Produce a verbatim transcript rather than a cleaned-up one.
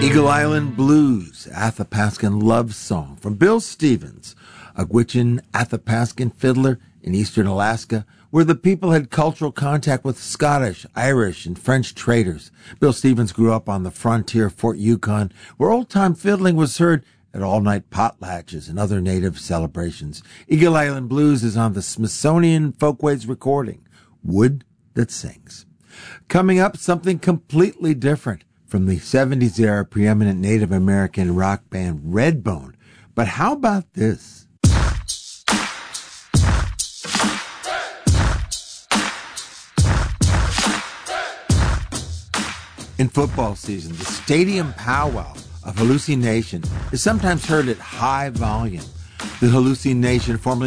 Eagle Island Blues, Athapascan Love Song from Bill Stevens, a Gwich'in Athapascan fiddler in eastern Alaska, where the people had cultural contact with Scottish, Irish, and French traders. Bill Stevens grew up on the frontier of Fort Yukon, where old-time fiddling was heard at all-night potlatches and other native celebrations. Eagle Island Blues is on the Smithsonian Folkways recording, Wood That Sings. Coming up, something completely different from the seventies-era preeminent Native American rock band Redbone. But how about this? In football season, the stadium powwow of Halluci Nation is sometimes heard at high volume. The Halluci Nation, formerly